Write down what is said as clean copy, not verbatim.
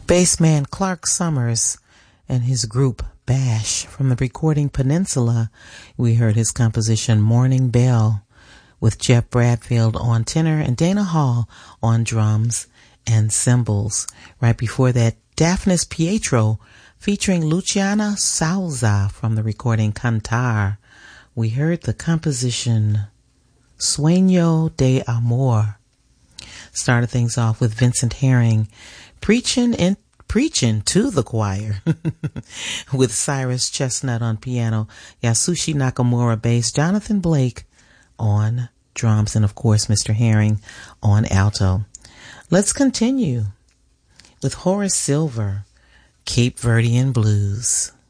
Bassman Clark Summers and his group Bash from the recording Peninsula. We heard his composition Morning Bell with Jeff Bradfield on tenor and Dana Hall on drums and cymbals. Right before that, Daphnis Pietro featuring Luciana Souza from the recording Cantar. We heard the composition Sueño de Amor. Started things off with Vincent Herring preaching to the choir with Cyrus Chestnut on piano, Yasushi Nakamura bass, Jonathan Blake on drums, and of course Mr. Herring on alto. Let's continue with Horace Silver, Cape Verdean Blues.